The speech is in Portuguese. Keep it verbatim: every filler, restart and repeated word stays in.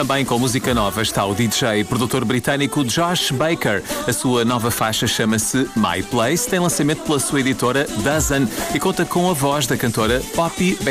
Também com música nova está o D J e produtor britânico Josh Baker. A sua nova faixa chama-se My Place, tem lançamento pela sua editora Dozen e conta com a voz da cantora Poppy